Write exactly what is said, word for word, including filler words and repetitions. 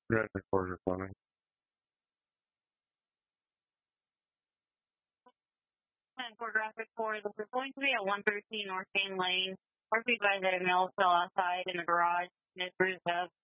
Red recorder for me. And for graphic four, this is going to be at one thirteen North Main Lane. Or if you guys had a mail cell outside in the garage, and it's bruised up.